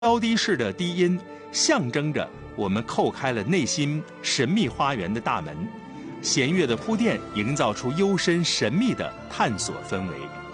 高低式的低音象征着我们叩开了内心神秘花园的大门，弦乐的铺垫营造出幽深神秘的探索氛围。